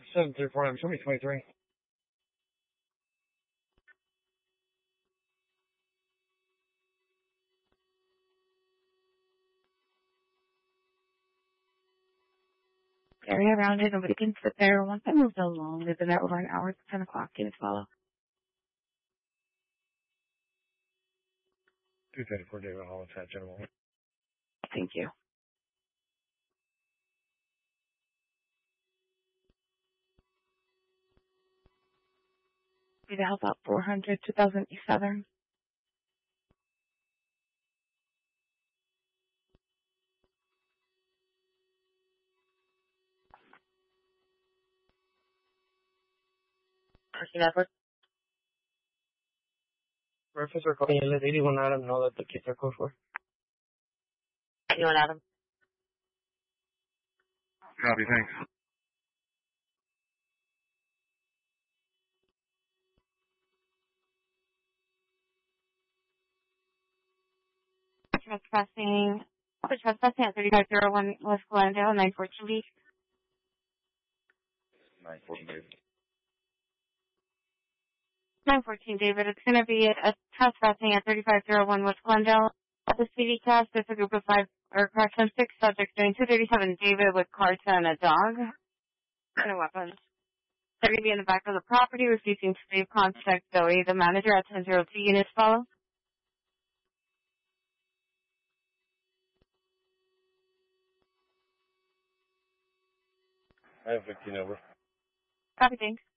734, I'm 2023. Area around it, nobody can sit there. Once I moved along, they've been there over an hour. It's 10 o'clock. Can you follow? 234 David Hall, attached general. Thank you. Be to help out 400, 2007. Parking effort. Reference recording, let 81 Adam know that the kids are code for. 81 Adam. Copy, thanks. Trespassing at 3501 West Glendale, 914 B. 914 David. 914 David. It's going to be a trespassing at 3501 West Glendale. At the CD test, it's a group of 5, or correction, 6 subjects doing 237 David with carts and a dog. And weapons. They're going to be in the back of the property, refusing to leave. Contact Zoe, the manager at 1002 units follow. I have 15 over. Copy, thanks.